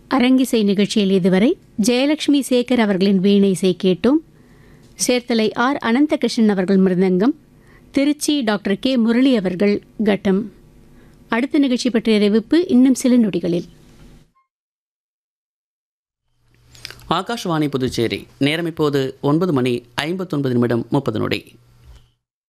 அரங்கிசை நிகழ்ச்சியில் இதுவரை ஜெயலட்சுமி சேகர் அவர்களின் வீணை இசை கேட்டோம். சேர்த்தலை ஆர் அனந்தகிருஷ்ணன் அவர்கள் மிருதங்கம், திருச்சி டாக்டர் கே முரளி அவர்கள் கட்டம். அடுத்த நிகழ்ச்சி பற்றிய அறிவிப்பு இன்னும் சில நொடிகளில். ஆகாஷ்வாணி புதுச்சேரி. நேரம் இப்போது 9:59 நிமிடம் 30 நொடி.